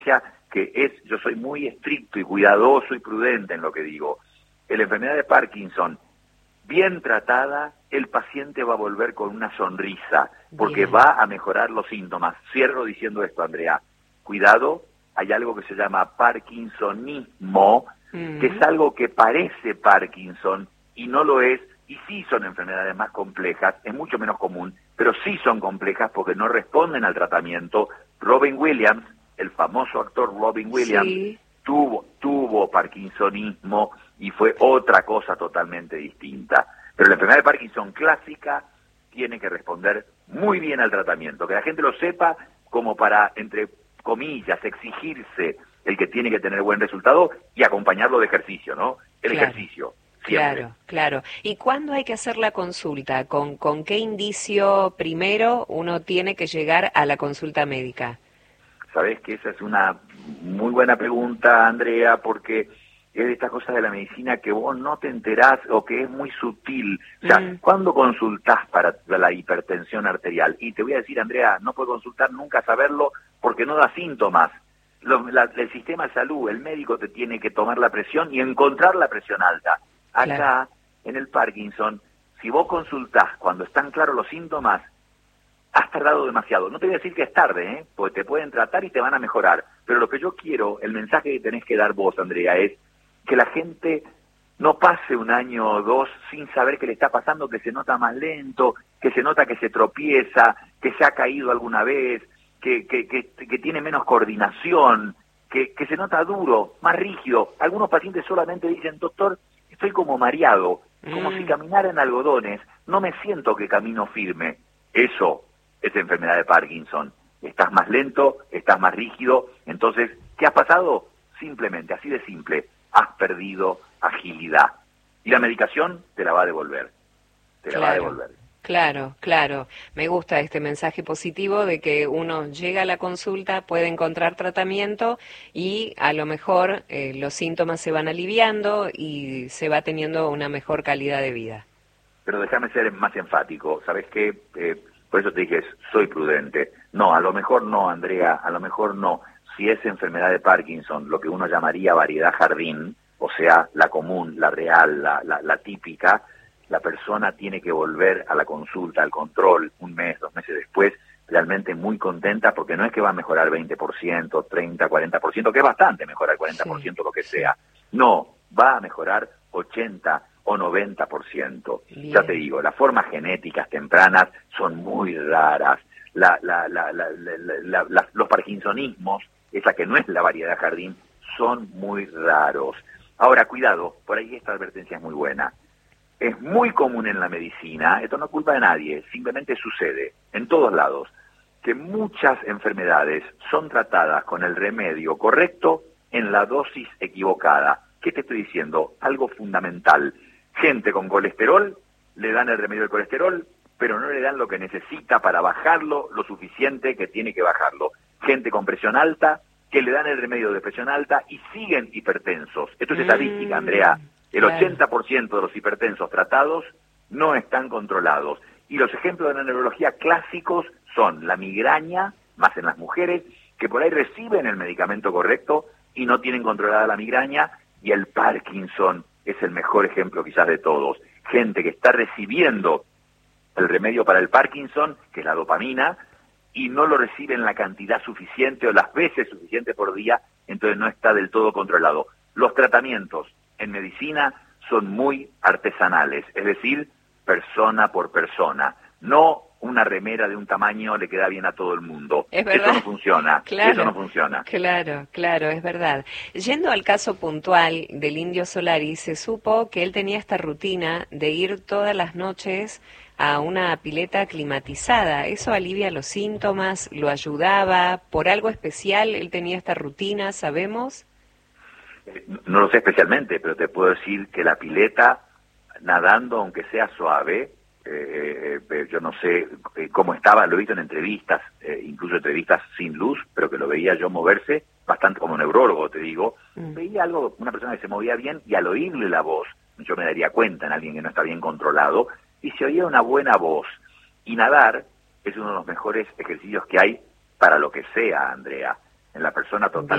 yo soy muy estricto y cuidadoso y prudente en lo que digo. En la enfermedad de Parkinson, bien tratada, el paciente va a volver con una sonrisa, porque va a mejorar los síntomas. Cierro diciendo esto, Andrea. Cuidado, hay algo que se llama parkinsonismo, que es algo que parece Parkinson y no lo es, y sí son enfermedades más complejas, es mucho menos común, pero sí son complejas porque no responden al tratamiento. Robin Williams, el famoso actor Robin Williams, tuvo parkinsonismo y fue otra cosa totalmente distinta. Pero la enfermedad de Parkinson clásica tiene que responder muy bien al tratamiento, que la gente lo sepa como para, entre comillas, exigirse el que tiene que tener buen resultado y acompañarlo de ejercicio, ¿no? El ejercicio. Siempre. Claro. ¿Y cuándo hay que hacer la consulta? ¿Con qué indicio primero uno tiene que llegar a la consulta médica? Sabés que esa es una muy buena pregunta, Andrea, porque es de estas cosas de la medicina que vos no te enterás o que es muy sutil. O sea, ¿cuándo consultás para la hipertensión arterial? Y te voy a decir, Andrea, no puedo consultar nunca saberlo porque no da síntomas. El sistema de salud, el médico te tiene que tomar la presión y encontrar la presión alta. Acá, en el Parkinson, si vos consultás cuando están claros los síntomas, has tardado demasiado. No te voy a decir que es tarde, porque te pueden tratar y te van a mejorar. Pero lo que yo quiero, el mensaje que tenés que dar vos, Andrea, es que la gente no pase un año o dos sin saber qué le está pasando, que se nota más lento, que se nota que se tropieza, que se ha caído alguna vez, que tiene menos coordinación, que se nota duro, más rígido. Algunos pacientes solamente dicen, doctor, estoy como mareado, como si caminara en algodones, no me siento que camino firme. Eso es enfermedad de Parkinson. Estás más lento, estás más rígido. Entonces, ¿qué has pasado? Simplemente, así de simple, has perdido agilidad. Y la medicación te la va a devolver. Te la va a devolver. Claro. Me gusta este mensaje positivo de que uno llega a la consulta, puede encontrar tratamiento y a lo mejor los síntomas se van aliviando y se va teniendo una mejor calidad de vida. Pero déjame ser más enfático. ¿Sabes qué? Por eso te dije, soy prudente. No, a lo mejor no, Andrea, a lo mejor no. Si es enfermedad de Parkinson, lo que uno llamaría variedad jardín, o sea, la común, la real, la típica, la persona tiene que volver a la consulta, al control, un mes, 2 meses después, realmente muy contenta, porque no es que va a mejorar 20%, 30, 40%, que es bastante mejorar 40%, lo que sea. No, va a mejorar 80 o 90%. Bien. Ya te digo, las formas genéticas tempranas son muy raras. Los parkinsonismos, esa que no es la variedad jardín, son muy raros. Ahora, cuidado, por ahí esta advertencia es muy buena. Es muy común en la medicina, esto no es culpa de nadie, simplemente sucede en todos lados, que muchas enfermedades son tratadas con el remedio correcto en la dosis equivocada. ¿Qué te estoy diciendo? Algo fundamental. Gente con colesterol, le dan el remedio del colesterol, pero no le dan lo que necesita para bajarlo lo suficiente que tiene que bajarlo. Gente con presión alta, que le dan el remedio de presión alta y siguen hipertensos. Esto es estadística, Andrea. El 80% de los hipertensos tratados no están controlados. Y los ejemplos de la neurología clásicos son la migraña, más en las mujeres, que por ahí reciben el medicamento correcto y no tienen controlada la migraña, y el Parkinson es el mejor ejemplo quizás de todos. Gente que está recibiendo el remedio para el Parkinson, que es la dopamina, y no lo recibe en la cantidad suficiente o las veces suficiente por día, entonces no está del todo controlado. Los tratamientos en medicina son muy artesanales, es decir, persona por persona. No una remera de un tamaño le queda bien a todo el mundo. Eso no funciona. Eso no funciona. Claro, es verdad. Yendo al caso puntual del Indio Solari, se supo que él tenía esta rutina de ir todas las noches a una pileta climatizada. ¿Eso alivia los síntomas? ¿Lo ayudaba? ¿Por algo especial él tenía esta rutina? ¿Sabemos? No lo sé especialmente, pero te puedo decir que la pileta, nadando aunque sea suave, yo no sé cómo estaba, lo he visto en entrevistas, incluso entrevistas sin luz, pero que lo veía yo moverse bastante como neurólogo, te digo, veía algo, una persona que se movía bien, y al oírle la voz, yo me daría cuenta en alguien que no está bien controlado, y se oía una buena voz. Y nadar es uno de los mejores ejercicios que hay para lo que sea, Andrea, en la persona total.